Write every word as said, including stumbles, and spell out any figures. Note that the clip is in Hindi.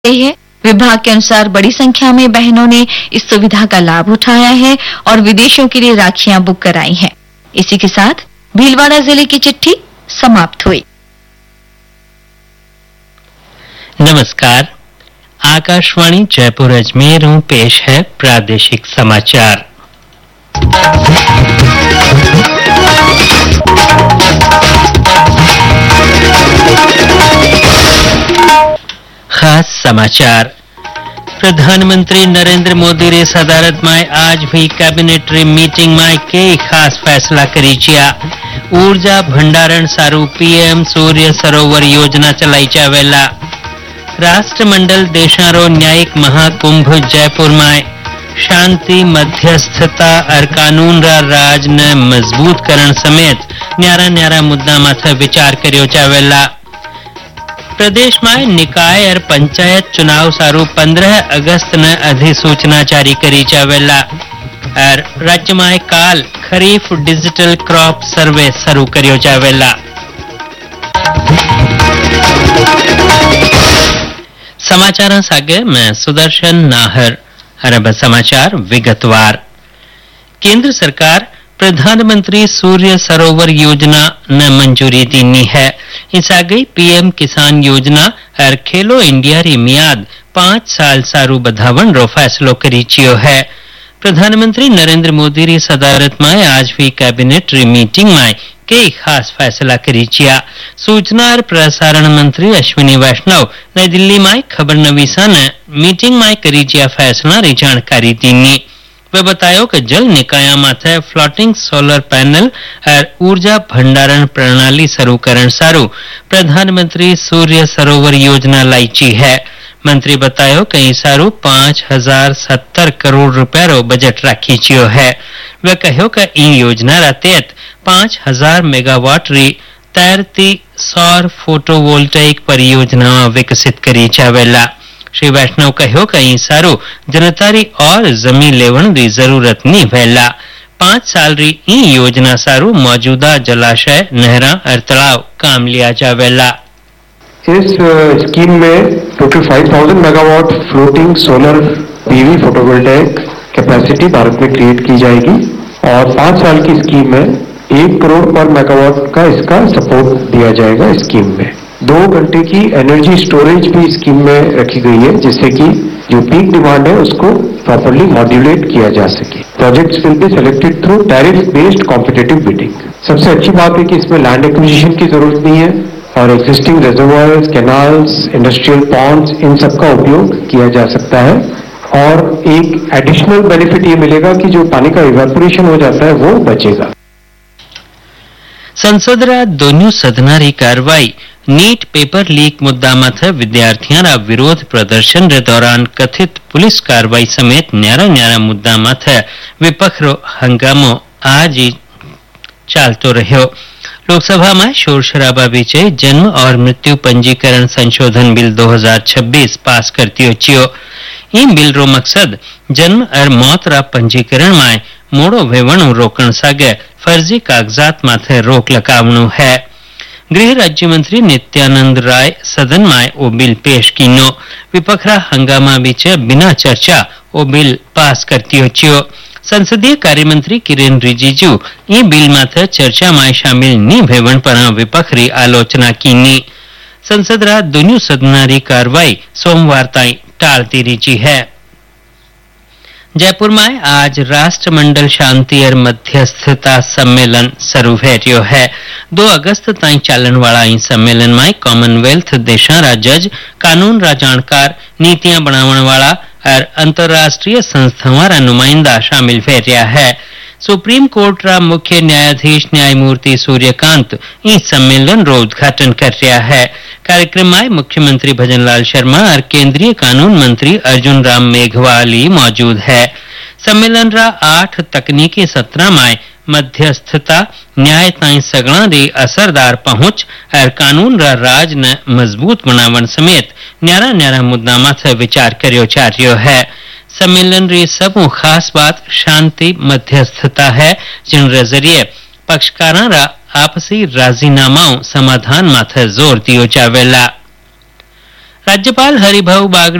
है। विभाग के अनुसार बड़ी संख्या में बहनों ने इस सुविधा का लाभ उठाया है और विदेशों के लिए राखियां बुक कराई हैं। इसी के साथ भीलवाड़ा जिले की चिट्ठी समाप्त हुई। नमस्कार, आकाशवाणी जयपुर अजमेर में पेश है प्रादेशिक समाचार। खास समाचार। प्रधानमंत्री नरेंद्र मोदी रे सदारत में आज भी कैबिनेटरी मीटिंग में कई खास फैसला करी छे। ऊर्जा भंडारण सारू पीएम सूर्य सरोवर योजना चलाई जावेला। राष्ट्रमंडल देशारो न्यायिक महाकुंभ जयपुर में शांति मध्यस्थता और कानून रा राज ने मजबूत करण समेत न्यारा न्यारा मुद्दा माथे विचार कर्यो जावेला। प्रदेश में निकाय और पंचायत चुनाव सारू पंद्रह अगस्त ने अधिसूचना जारी करी जावेला और राज्य में काल खरीफ डिजिटल क्रॉप सर्वे शुरू कर्यो जावेला। समाचार सागे मैं सुदर्शन नाहर। अरब समाचार विगतवार। केंद्र सरकार प्रधानमंत्री सूर्य सरोवर योजना ने मंजूरी दीनी है। इस आगे पीएम किसान योजना और खेलो इंडिया री मियाद पांच साल सारू बधावन रो फैसलो करी चियो है। प्रधानमंत्री नरेंद्र मोदी री सदारत में आज भी कैबिनेट री मीटिंग में कई खास फैसला करी चिया। सूचना और प्रसारण मंत्री अश्विनी वैष्णव नई दिल्ली में खबर नवीसा ने मीटिंग में करी चिया फैसला री जानकारी दीनी। वे बतायो कि जल निकाया माथे फ्लोटिंग सोलर पैनल और ऊर्जा भंडारण प्रणाली शुरू करण सारू प्रधानमंत्री सूर्य सरोवर योजना लाईची है। मंत्री बतायो कि सारू पांच हजार सत्तर करोड़ रुपया रो बजट राखी चियो है। वे कहो कि ई योजना रा तहत पांच हजार मेगावाट री तैरती सौर फोटोवोल्टाइक परियोजना विकसित करी जावेला। श्री वैष्णव कहो कि सारू जनता री और जमीन लेवण री जरूरत नहीं भैला। पांच साल री ई योजना सारू मौजूदा जलाशय नहरा और तालाब काम लिया जावेला। इस स्कीम में टोटल पाँच हज़ार megawatt floating solar PV photovoltaic capacity Bharat में क्रिएट की जाएगी और पांच साल की स्कीम में एक करोड़ पर मेगावाट का इसका सपोर्ट दिया जाएगा। स्कीम में दो घंटे की एनर्जी स्टोरेज भी स्कीम में रखी गई है, जिससे कि जो पीक डिमांड है उसको प्रॉपर्ली मॉड्यूलेट किया जा सके। Projects will be selected through tariff based competitive bidding. सबसे अच्छी बात है कि इसमें लैंड एक्विजिशन की जरूरत नहीं है और existing reservoirs, canals, industrial Pond's, इन सब का उपयोग किया जा सकता है। और एक एडिशनल बेनिफिट ये मिलेगा कि जो पानी का इवेपोरेशन हो जाता है वो बचेगा। संसद रा दोनों सदना री कार्रवाई नीट पेपर लीक मुद्दा माथे विद्यार्थियों रा विरोध प्रदर्शन रे दौरान कथित पुलिस कार्रवाई समेत न्यारा न्यारा मुद्दा माथे विपक्ष रो हंगामो आज चालतो रह्यो। लोकसभा में शोर शराबा बीचे जन्म और मृत्यु पंजीकरण संशोधन बिल दो हज़ार छब्बीस पास करती छियो। ई बिल रो मकसद जन्म और मौत रा पंजीकरण में मोड़ो वेवणु रोकण सागे फर्जी कागजात माथे रोक लगावणु है। गृह राज्य मंत्री नित्यानंद राय सदन में ओ बिल पेश कीनो। विपक्षरा हंगामा बीचे बिना चर्चा ओ बिल पास करती छियो। संसदीय कार्य मंत्री किरेन रिजिजू ई बिल माथे चर्चा में शामिल नी भेवण पर विपक्ष री आलोचना कीनी। संसद रा दोनों सदना री कार्रवाई सोमवार ताई टालती रीची है। जयपुर में आज राष्ट्रमंडल शांति और मध्यस्थता सम्मेलन शुरू भेटियो है। दो अगस्त ताई चालन वाला ई सम्मेलन में कॉमनवेल्थ देशा रा जज, कानून रा जानकार, नीतियां बनावण वाला और अंतर्राष्ट्रीय संस्थावां रा नुमाइंदा शामिल भेटिया है। सुप्रीम कोर्ट रा मुख्य न्यायाधीश न्यायमूर्ति सूर्यकांत इस सम्मेलन रो उद्घाटन कर रहा है। कार्यक्रम में मुख्यमंत्री भजनलाल शर्मा और केंद्रीय कानून मंत्री अर्जुन राम मेघवाली मौजूद है। सम्मेलन रा आठ तकनीकी सत्र में मध्यस्थता, न्याय ताई सगणा री असरदार पहुंच और कानून रा राज ने मजबूत बनावण समेत न्यारा न्यारा मुद्दा माथे विचार कर्यो जा रह्यो है। सम्मेलन री सबू खास बात शांति मध्यस्थता है, जिन जरिए पक्षकारा रा आपसी राजीनामाओं समाधान माथे जोर दियो जावेला। राज्यपाल हरिभाऊ बागड़े